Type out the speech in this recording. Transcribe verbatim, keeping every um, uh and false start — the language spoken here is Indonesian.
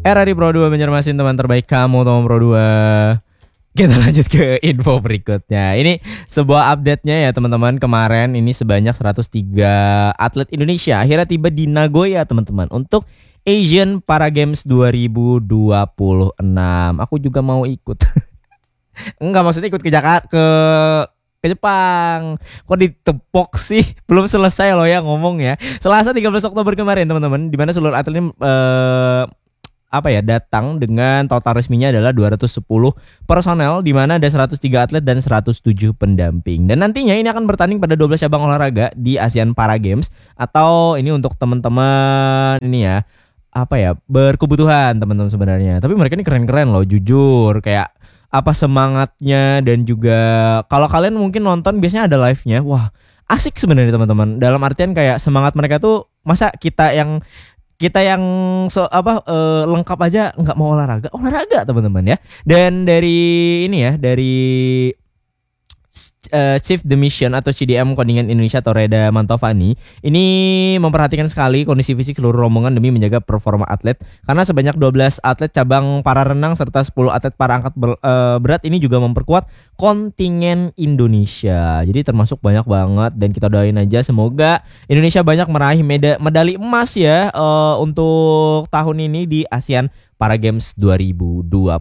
Era di Pro dua Banjarmasin, teman terbaik kamu, teman Pro dua. Kita lanjut ke info berikutnya. Ini sebuah update-nya ya teman-teman. Kemarin ini sebanyak seratus tiga atlet Indonesia akhirnya tiba di Nagoya teman-teman untuk Asian Para Games dua ribu dua puluh enam. Aku juga mau ikut. Enggak, maksudnya ikut ke Jakarta, ke ke Jepang. Kok ditepok sih? Belum selesai loh ya ngomong ya. Selasa tiga belas Oktober kemarin teman-teman, di mana seluruh atlet ini eh, apa ya datang dengan total resminya adalah dua ratus sepuluh personel, di mana ada seratus tiga atlet dan seratus tujuh pendamping. Dan nantinya ini akan bertanding pada dua belas cabang olahraga di ASEAN Para Games, atau ini untuk teman-teman ini ya apa ya berkebutuhan teman-teman sebenarnya. Tapi mereka ini keren-keren loh, jujur kayak apa semangatnya, dan juga kalau kalian mungkin nonton biasanya ada live-nya. Wah, asik sebenarnya teman-teman. Dalam artian kayak semangat mereka tuh, masa kita yang kita yang so, apa uh, lengkap aja nggak mau olahraga olahraga teman-teman ya. Dan dari ini ya dari uh, Chief the Mission atau C D M kontingen Indonesia atau Reda Mantovani ini memperhatikan sekali kondisi fisik seluruh rombongan demi menjaga performa atlet, karena sebanyak dua belas atlet cabang para renang serta sepuluh atlet para angkat ber, uh, berat ini juga memperkuat kontingen Indonesia. Jadi termasuk banyak banget, dan kita doain aja semoga Indonesia banyak meraih meda- medali emas ya uh, untuk tahun ini di ASEAN Para Games dua ribu dua puluh.